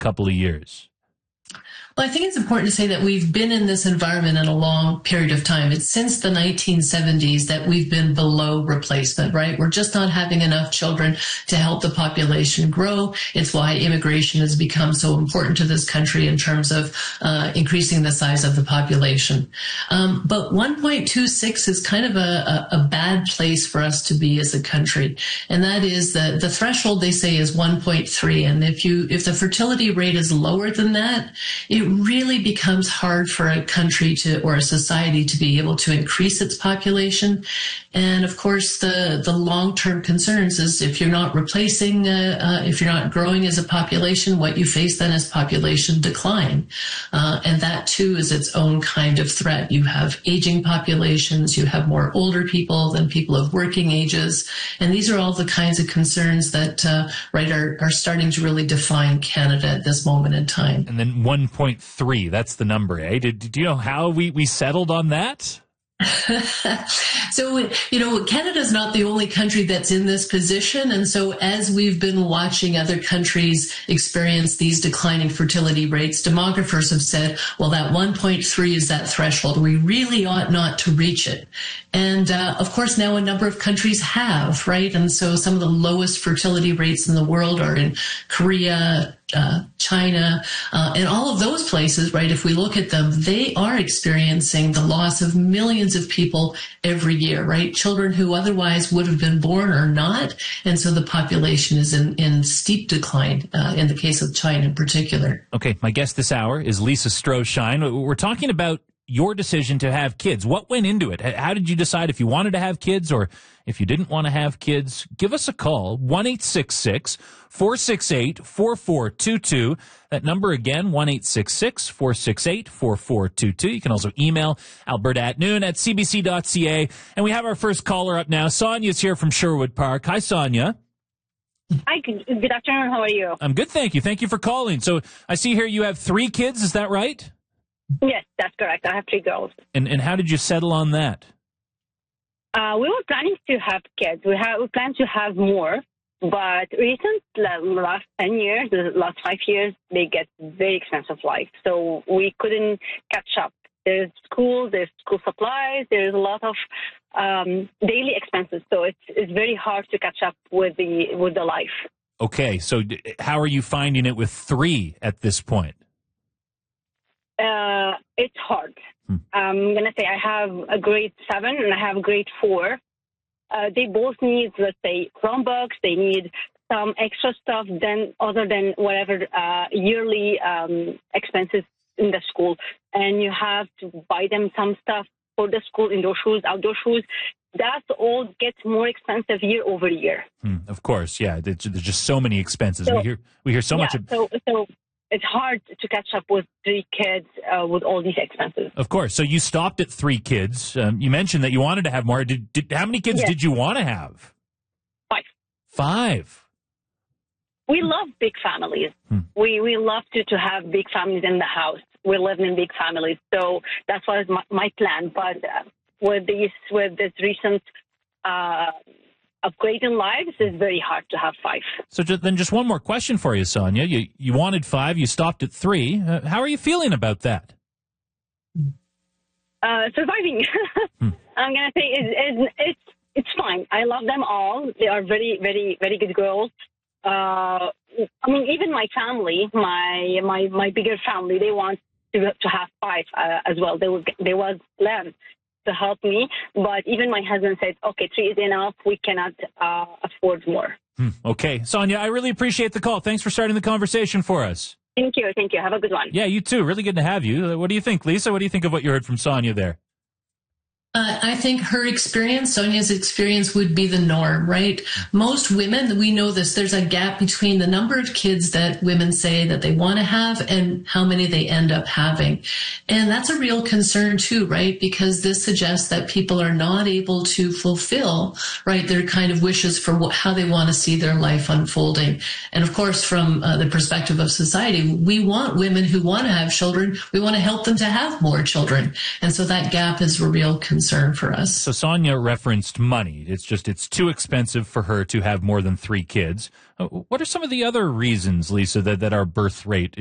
couple of years? Well, I think it's important to say that we've been in this environment in a long period of time. It's since the 1970s that we've been below replacement, right? We're just not having enough children to help the population grow. It's why immigration has become so important to this country in terms of increasing the size of the population. But 1.26 is kind of a bad place for us to be as a country. And that is the threshold, they say, is 1.3. And if the fertility rate is lower than that, it really becomes hard for a country or a society to be able to increase its population. And of course, the long-term concerns is if you're not replacing, if you're not growing as a population, what you face then is population decline. And that too is its own kind of threat. You have aging populations, you have more older people than people of working ages. And these are all the kinds of concerns that, are starting to really define Canada at this moment in time. And then 1.3, that's the number, eh? Do you know how we settled on that? So, Canada's not the only country that's in this position. And so as we've been watching other countries experience these declining fertility rates, demographers have said, well, that 1.3 is that threshold. We really ought not to reach it. And, of course, now a number of countries have, right? And so some of the lowest fertility rates in the world are in Korea, China, and all of those places, right? If we look at them, they are experiencing the loss of millions of people every year, right? Children who otherwise would have been born or not. And so the population is in steep decline, in the case of China in particular. Okay. My guest this hour is Lisa Stroshine. We're talking about your decision to have kids. What went into it? How did you decide if you wanted to have kids or if you didn't want to have kids? Give us a call, 1-866-468-4422. That number again, 1-866-468-4422. You can also email alberta@noon@cbc.ca. And we have our first caller up now. Sonia's here from Sherwood Park. Hi, Sonia. Hi, good afternoon. How are you? I'm good, thank you. Thank you for calling. So I see here you have 3 kids. Is that right? Yes, that's correct. I have 3 girls. And how did you settle on that? We were planning to have kids. We plan to have more, but last 10 years, the last 5 years, they get very expensive life. So we couldn't catch up. There's school supplies, there's a lot of daily expenses. So it's very hard to catch up with the life. Okay, so how are you finding it with 3 at this point? It's hard. I'm going to say I have a grade 7 and I have a grade 4. They both need, let's say, Chromebooks. They need some extra stuff other than whatever yearly expenses in the school. And you have to buy them some stuff for the school, indoor shoes, outdoor shoes. That all gets more expensive year over year. Of course, yeah. There's just so many expenses. So, we hear so much. So it's hard to catch up with 3 kids with all these expenses. Of course. So you stopped at 3 kids. You mentioned that you wanted to have more. How many kids did you want to have? 5. 5. We love big families. We love to have big families in the house. We live in big families. So that's what is my plan. But with this recent upgrading lives, is very hard to have 5. So then just one more question for you, Sonia. You wanted 5, you stopped at 3. How are you feeling about that? Surviving. I'm going to say it's fine. I love them all. They are very, very, very good girls. Even my family, my bigger family, they want to have 5 as well. They was plan to help me, but even my husband said, okay, 3 is enough. We cannot afford more. Okay. Sonia, I really appreciate the call. Thanks for starting the conversation for us. Thank you. Have a good one. Yeah, you too. Really good to have you. What do you think, Lisa? What do you think of what you heard from Sonia there? I think her experience, Sonia's experience, would be the norm, right? Most women, we know this, there's a gap between the number of kids that women say that they want to have and how many they end up having. And that's a real concern too, right? Because this suggests that people are not able to fulfill, right, their kind of wishes for how they want to see their life unfolding. And of course, from the perspective of society, we want women who want to have children, we want to help them to have more children. And so that gap is a real concern for us. So Sonia referenced money. It's too expensive for her to have more than 3 kids. What are some of the other reasons, Lisa, that our birth rate